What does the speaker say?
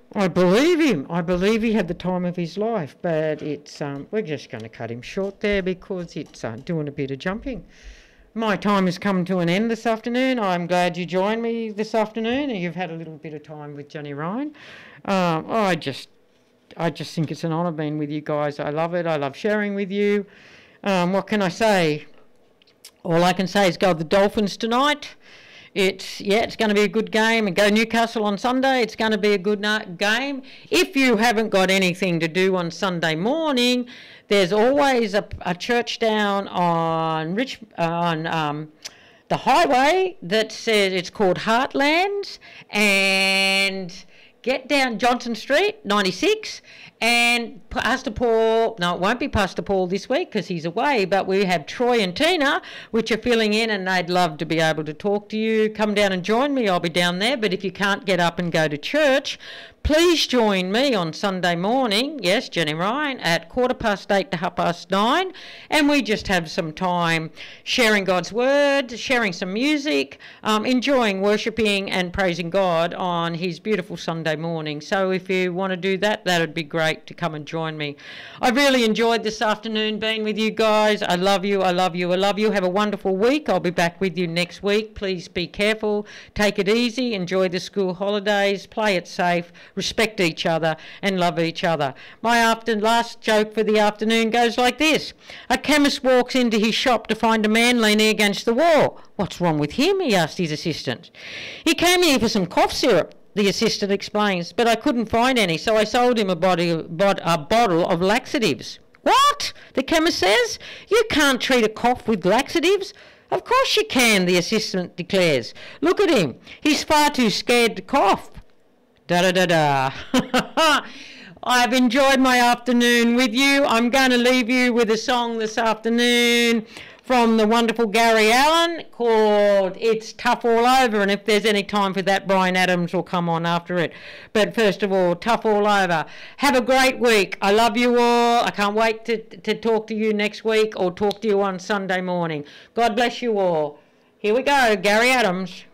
I believe him. I believe he had the time of his life, but it's we're just going to cut him short there because it's doing a bit of jumping. My time has come to an end this afternoon. I'm glad you joined me this afternoon and you've had a little bit of time with Johnny Ryan. I just think it's an honour being with you guys. I love it. I love sharing with you. What can I say? All I can say is go the Dolphins tonight. It's going to be a good game. And go Newcastle on Sunday. It's going to be a good game. If you haven't got anything to do on Sunday morning, there's always a church down on the highway that says it's called Heartlands, and get down Johnson Street, 96, and Pastor Paul, no, it won't be Pastor Paul this week because he's away, but we have Troy and Tina, which are filling in, and they'd love to be able to talk to you. Come down and join me, I'll be down there, but if you can't get up and go to church, please join me on Sunday morning, yes, Jenny Ryan, at 8:15 to 9:30, and we just have some time sharing God's Word, sharing some music, enjoying worshipping and praising God on his beautiful Sunday morning. So if you want to do that, that would be great to come and join me. I really enjoyed this afternoon being with you guys. I love you, I love you, I love you. Have a wonderful week. I'll be back with you next week. Please be careful, take it easy, enjoy the school holidays, play it safe, respect each other and love each other. My last joke for the afternoon goes like this. A chemist walks into his shop to find a man leaning against the wall. What's wrong with him? He asked his assistant. He came here for some cough syrup, the assistant explains, but I couldn't find any, so I sold him a bottle of laxatives. What? The chemist says. You can't treat a cough with laxatives. Of course you can, the assistant declares. Look at him. He's far too scared to cough. Da-da-da-da. I've enjoyed my afternoon with you. I'm going to leave you with a song this afternoon from the wonderful Gary Allan called It's Tough All Over, and if there's any time for that, Brian Adams will come on after it. But first of all, Tough All Over. Have a great week. I love you all. I can't wait to talk to you next week or talk to you on Sunday morning. God bless you all. Here we go, Gary Adams.